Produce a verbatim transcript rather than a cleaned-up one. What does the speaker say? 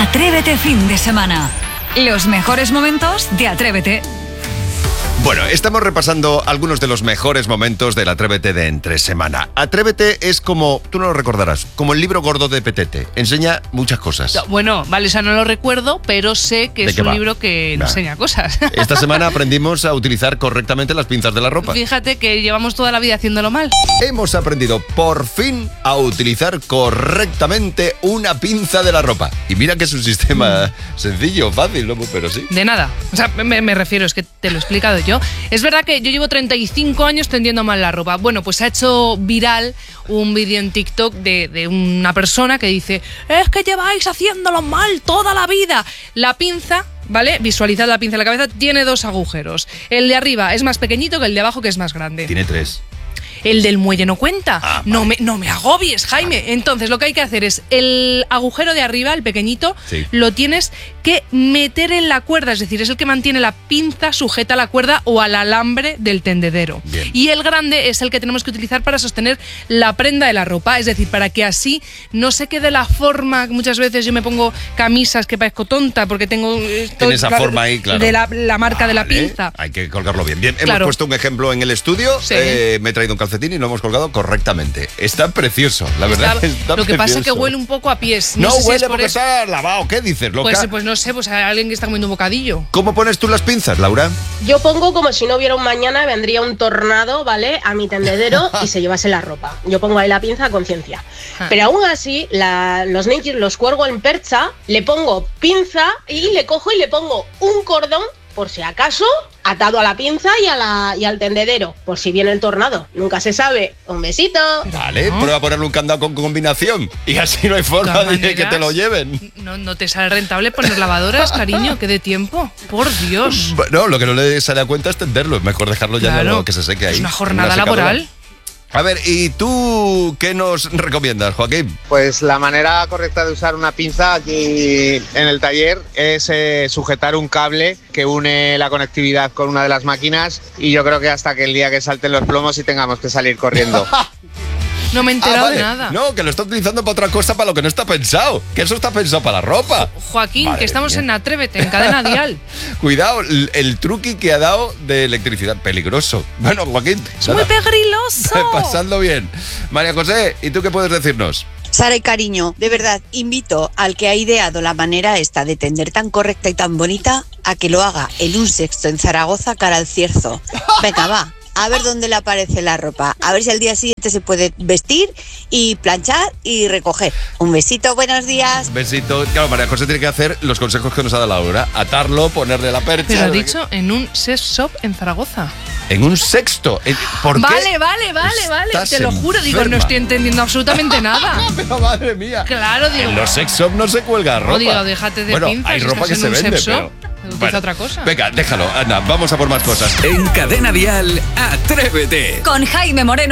Atrévete fin de semana. Los mejores momentos de Atrévete. Bueno, estamos repasando algunos de los mejores momentos del Atrévete de entre semana. Atrévete es como, tú no lo recordarás, como el libro gordo de Petete. Enseña muchas cosas. Bueno, vale, o sea, no lo recuerdo, pero sé que es un va? libro que nah. enseña cosas. Esta semana aprendimos a utilizar correctamente las pinzas de la ropa. Fíjate que llevamos toda la vida haciéndolo mal. Hemos aprendido por fin a utilizar correctamente una pinza de la ropa. Y mira que es un sistema mm. sencillo, fácil, ¿no? Pero sí. De nada. O sea, me, me refiero, es que te lo he explicado yo. Es verdad que yo llevo treinta y cinco años tendiendo mal la ropa. Bueno, pues se ha hecho viral un vídeo en TikTok de, de una persona que dice: es que lleváis haciéndolo mal toda la vida. La pinza, ¿vale? Visualizad la pinza en la cabeza, tiene dos agujeros. El de arriba es más pequeñito que el de abajo, que es más grande. Tiene tres. El del muelle no cuenta. Ah, vale. no, me, no me agobies, Jaime. Vale. Entonces lo que hay que hacer es el agujero de arriba, el pequeñito, sí. lo tienes que meter en la cuerda. Es decir, es el que mantiene la pinza sujeta a la cuerda o al alambre del tendedero. Bien. Y el grande es el que tenemos que utilizar para sostener la prenda de la ropa. Es decir, para que así no se quede la forma. Muchas veces yo me pongo camisas que parezco tonta porque tengo... Tiene esa claro, forma ahí, claro. De la, la marca vale. de la pinza. Hay que colgarlo bien. Bien, claro. hemos puesto un ejemplo en el estudio. Sí. Eh, me he traído un calcetín y lo hemos colgado correctamente. Está precioso, la verdad. Está, está lo que precioso. pasa es que huele un poco a pies. No, no sé huele si es porque eso. está lavado. ¿Qué dices, loca? Pues, pues no sé, pues hay alguien que está comiendo un bocadillo. ¿Cómo pones tú las pinzas, Laura? Yo pongo como si no hubiera un mañana, vendría un tornado, ¿vale? A mi tendedero y se llevase la ropa. Yo pongo ahí la pinza a conciencia. Pero aún así, la, los ninjas los cuelgo en percha, le pongo pinza y le cojo y le pongo un cordón, por si acaso, atado a la pinza y, a la, y al tendedero, por si viene el tornado. Nunca se sabe. Un besito. Vale, ¿no? Prueba a ponerle un candado con combinación y así no hay forma de que te lo lleven. No, no te sale rentable poner lavadoras, cariño, que de tiempo. Por Dios. No, lo que no le sale a cuenta es tenderlo. Es mejor dejarlo ya claro, no, que se seque ahí. Es una jornada una laboral. A ver, ¿y tú qué nos recomiendas, Joaquín? Pues la manera correcta de usar una pinza aquí en el taller es eh, sujetar un cable que une la conectividad con una de las máquinas y yo creo que hasta que el día que salten los plomos y tengamos que salir corriendo. No me he enterado ah, vale. de nada. No, que lo está utilizando para otra cosa, para lo que no está pensado. Que eso está pensado para la ropa. Joaquín, Madre que estamos mía. en Atrévete, en Cadena Dial. Cuidado, el, el truqui que ha dado de electricidad. Peligroso. Bueno, Joaquín. Es nada. muy pegriloso. Pasando bien. María José, ¿y tú qué puedes decirnos? Sara y cariño, de verdad, invito al que ha ideado la manera esta de tender tan correcta y tan bonita a que lo haga en un sexto en Zaragoza cara al Cierzo. Venga, va. A ver dónde le aparece la ropa. A ver si al día siguiente se puede vestir y planchar y recoger. Un besito, buenos días. Besito. Claro, María José tiene que hacer los consejos que nos ha dado Laura. Atarlo, ponerle la percha. Pero ha dicho en un sex shop en Zaragoza. En un sexto. ¿Por qué? Vale, vale, vale, vale. Te lo juro, enferma. Digo, no estoy entendiendo absolutamente nada. Pero madre mía. Claro, digo. En los sex shop no se cuelga ropa. No, digo, déjate de bueno, pinzas. hay ropa que se vende, pero... Bueno, otra cosa. Venga, déjalo, anda, vamos a por más cosas. En Cadena Dial, Atrévete. Con Jaime Moreno.